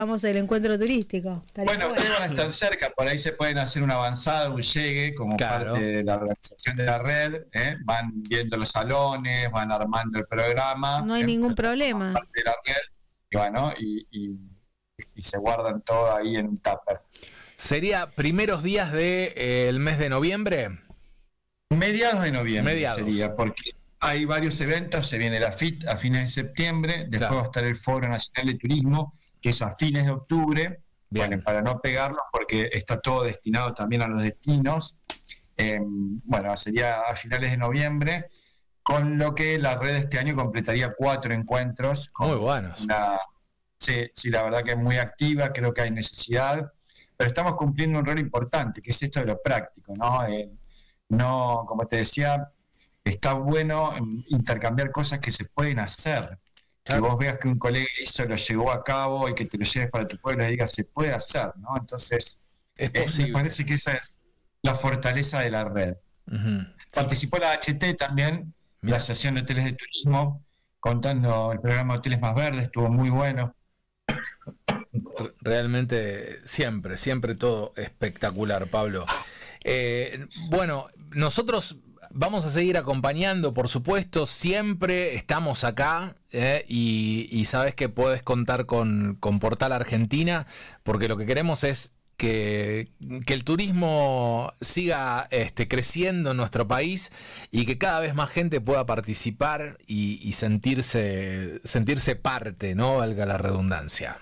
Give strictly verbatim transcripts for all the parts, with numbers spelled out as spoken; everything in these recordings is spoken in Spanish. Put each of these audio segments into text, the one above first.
Vamos al encuentro turístico. Estaría Bueno, ustedes van a estar cerca, por ahí se pueden hacer una avanzada, un llegue como Claro. parte de la organización de la red, ¿eh? Van viendo los salones, van armando el programa. No hay ¿eh? ningún Entonces, problema. parte de la red, y bueno, y, y, y se guardan todo ahí en un tupper. ¿Sería primeros días del de, eh, mes de noviembre? Mediados de noviembre Mediados. sería, porque hay varios eventos, se viene la F I T a fines de septiembre, después Claro. va a estar el Foro Nacional de Turismo, que es a fines de octubre, Bien. bueno, para no pegarlos, porque está todo destinado también a los destinos, eh, bueno, sería a finales de noviembre, con lo que la red este año completaría cuatro encuentros. Con Muy buenos. Una, sí, sí, la verdad que es muy activa, creo que hay necesidad, pero estamos cumpliendo un rol importante, que es esto de lo práctico, ¿no? Eh, no, como te decía, está bueno intercambiar cosas que se pueden hacer. Claro. Que vos veas que un colega hizo, lo llevó a cabo y que te lo lleves para tu pueblo y digas, se puede hacer, ¿no? Entonces, Es eh, posible. me parece que esa es la fortaleza de la red. Uh-huh. Participó la H T también, Mira. la Asociación de Hoteles de Turismo, contando el programa Hoteles Más Verdes, estuvo muy bueno. Realmente siempre, siempre todo espectacular, Pablo. Eh, bueno, nosotros vamos a seguir acompañando, por supuesto, siempre estamos acá eh, y, y sabes que puedes contar con, con Portal Argentina, porque lo que queremos es que, que el turismo siga este, creciendo en nuestro país y que cada vez más gente pueda participar y, y sentirse, sentirse parte, ¿no? Valga la redundancia.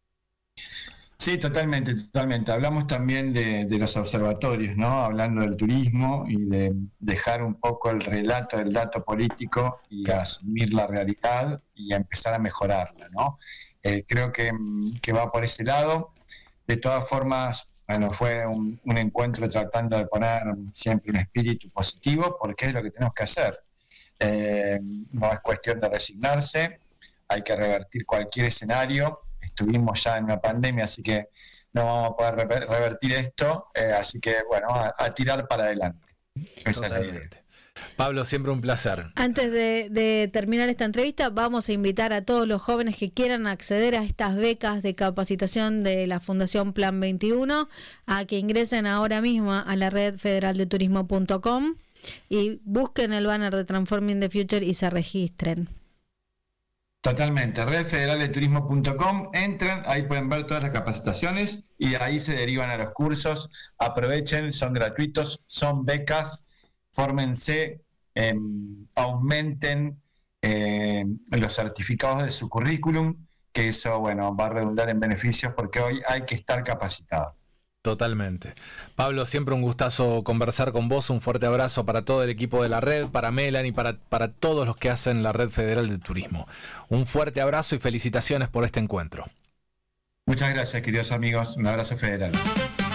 Sí, totalmente, totalmente. Hablamos también de, de los observatorios, ¿no? Hablando del turismo y de dejar un poco el relato del dato político y Claro. asumir la realidad y a empezar a mejorarla, ¿no? Eh, creo que, que va por ese lado. De todas formas, bueno, fue un, un encuentro tratando de poner siempre un espíritu positivo, porque es lo que tenemos que hacer. Eh, no es cuestión de resignarse, hay que revertir cualquier escenario. Estuvimos ya en una pandemia, así que no vamos a poder rever- revertir esto, eh, así que bueno, a, a tirar para adelante. Esa es la idea. Totalmente. Pablo, siempre un placer. Antes de, de terminar esta entrevista, vamos a invitar a todos los jóvenes que quieran acceder a estas becas de capacitación de la Fundación Plan veintiuno a que ingresen ahora mismo a la red federal de turismo punto com y busquen el banner de Transforming the Future y se registren. Totalmente, red federal de turismo punto com, entran, ahí pueden ver todas las capacitaciones y de ahí se derivan a los cursos, aprovechen, son gratuitos, son becas, fórmense, eh, aumenten eh, los certificados de su currículum, que eso, bueno, va a redundar en beneficios porque hoy hay que estar capacitado. Totalmente. Pablo, siempre un gustazo conversar con vos, un fuerte abrazo para todo el equipo de la red, para Melanie, para, para todos los que hacen la Red Federal de Turismo. Un fuerte abrazo y felicitaciones por este encuentro. Muchas gracias, queridos amigos, un abrazo federal.